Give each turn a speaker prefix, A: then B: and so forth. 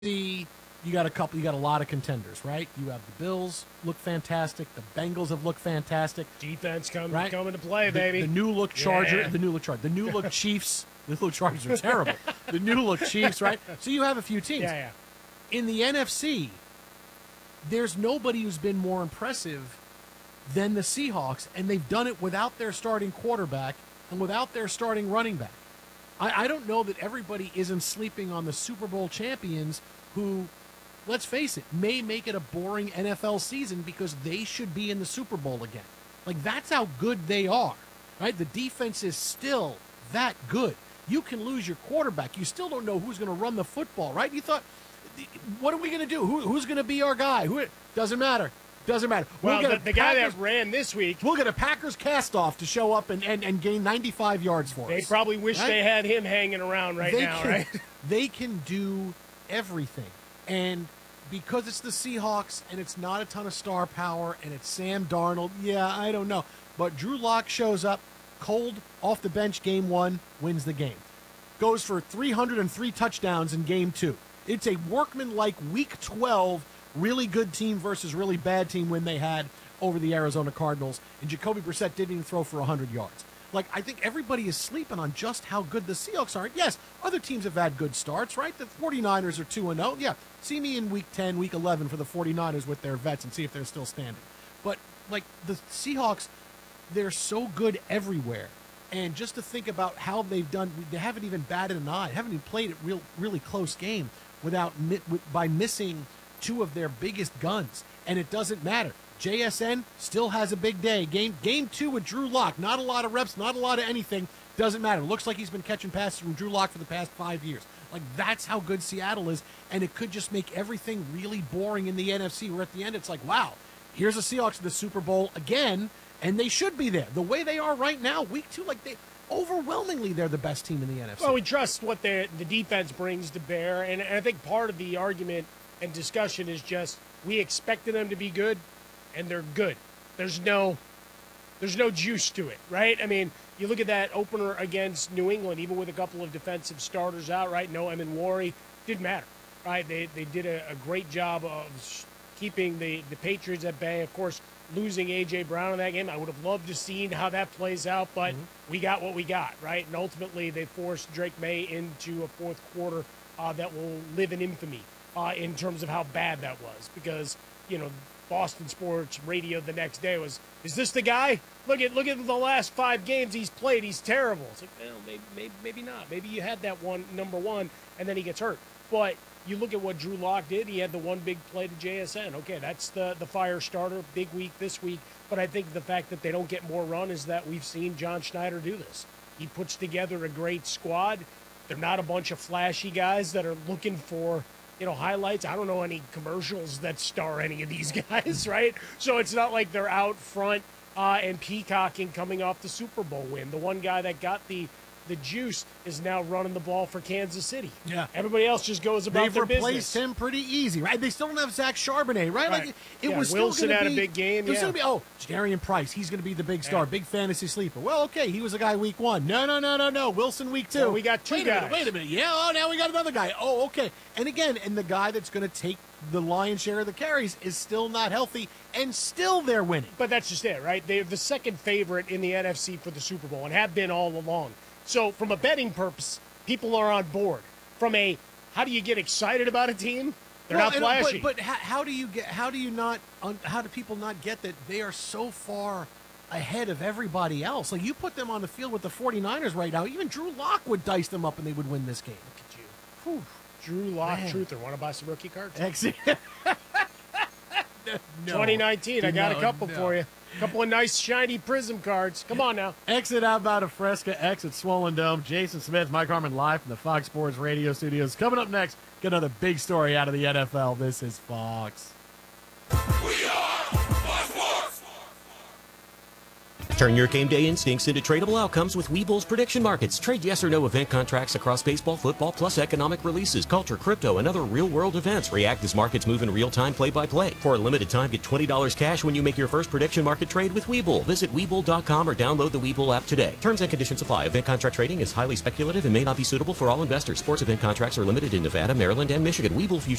A: You got a lot of contenders, right? You have the Bills look fantastic. The Bengals have looked fantastic.
B: Defense coming to play,
A: baby. The new look Charger,
B: Yeah.
A: the new look Chiefs. The new look Chargers are terrible. The new look Chiefs, right? So you have a few teams.
B: Yeah.
A: In the NFC, there's nobody who's been more impressive than the Seahawks, and they've done it without their starting quarterback and without their starting running back. I don't know that everybody isn't sleeping on the Super Bowl champions who, let's face it, may make it a boring NFL season because they should be in the Super Bowl again. Like, that's how good they are, right? The defense is still that good. You can lose your quarterback. You still don't know who's going to run the football, right? You thought, what are we going to do? Who's going to be our guy? Doesn't matter. Doesn't matter.
B: Well, the guy that ran this week.
A: We'll get a Packers cast-off to show up and gain 95 yards for us.
B: They probably wish they had him hanging around now, right?
A: They can do everything. And because it's the Seahawks and it's not a ton of star power and it's Sam Darnold, I don't know. But Drew Lock shows up cold, off the bench, game one, wins the game. Goes for 303 touchdowns in game two. It's a workman-like Week 12 really good team versus really bad team win they had over the Arizona Cardinals, and Jacoby Brissett didn't even throw for 100 yards. Like, I think everybody is sleeping on just how good the Seahawks are. Yes, other teams have had good starts, right? The 49ers are 2-0. Yeah, see me in Week 10, Week 11 for the 49ers with their vets and see if they're still standing. But, like, the Seahawks, they're so good everywhere. And just to think about how they've done, they haven't even batted an eye, haven't even played a really close game by missing two of their biggest guns, and it doesn't matter. JSN still has a big day. Game two with Drew Lock. Not a lot of reps, not a lot of anything. Doesn't matter. Looks like he's been catching passes from Drew Lock for the past 5 years. Like, that's how good Seattle is, and it could just make everything really boring in the NFC, where at the end it's like, wow, here's the Seahawks in the Super Bowl again, and they should be there. The way they are right now, week two, overwhelmingly they're the best team in the NFC.
B: Well, we trust what the defense brings to bear, and I think part of the argument and discussion is just we expected them to be good, and they're good. There's no juice to it, right? I mean, you look at that opener against New England, even with a couple of defensive starters out, right? No Emenwari, didn't matter, right? They did a great job of keeping the Patriots at bay. Of course, losing A.J. Brown in that game, I would have loved to seen how that plays out, but we got what we got, right? And ultimately, they forced Drake May into a fourth quarter that will live in infamy. In terms of how bad that was, because Boston sports radio the next day was, is this the guy? Look at the last 5 games he's played. He's terrible. It's like, well, maybe not. Maybe you had that number one, and then he gets hurt. But you look at what Drew Lock did. He had the one big play to JSN. Okay, that's the fire starter. Big week this week. But I think the fact that they don't get more run is that we've seen John Schneider do this. He puts together a great squad. They're not a bunch of flashy guys that are looking for highlights. I don't know any commercials that star any of these guys, right? So it's not like they're out front and peacocking coming off the Super Bowl win. The one guy that got the juice is now running the ball for Kansas City.
A: Yeah.
B: Everybody else just goes about their business.
A: They've replaced him pretty easy, right? They still don't have Zach Charbonnet, right? Like, it was still
B: Wilson had a big game.
A: It was going to be, Jarian Price, he's going to be the big star, big fantasy sleeper. Well, okay, he was a guy week 1. No. Wilson week 2.
B: Well, we got two guys.
A: Wait a minute. Yeah, now we got another guy. Oh, okay. And again, the guy that's going to take the lion's share of the carries is still not healthy, and still they're winning.
B: But that's just it, right? They're the second favorite in the NFC for the Super Bowl and have been all along. So from a betting purpose, people are on board. From a how do you get excited about a team? They're not flashy.
A: But how do people not get that they are so far ahead of everybody else? Like, you put them on the field with the 49ers right now, even Drew Lock would dice them up and they would win this game.
B: Look at you. Whew. Drew Lock, truther. Want to buy some rookie cards?
A: Excellent. No.
B: 2019, I got a couple for you. A couple of nice, shiny Prism cards. Come on now.
A: Exit Outbound of Fresca, exit Swollen Dome. Jason Smith, Mike Harmon live from the Fox Sports Radio studios. Coming up next, get another big story out of the NFL. This is Fox.
C: We are Fox Sports. Turn your game day instincts into tradable outcomes with Webull's prediction markets. Trade yes or no event contracts across baseball, football, plus economic releases, culture, crypto, and other real-world events. React as markets move in real time, play-by-play. For a limited time, get $20 cash when you make your first prediction market trade with Webull. Visit Webull.com or download the Webull app today. Terms and conditions apply. Event contract trading is highly speculative and may not be suitable for all investors. Sports event contracts are limited in Nevada, Maryland, and Michigan. Webull Futures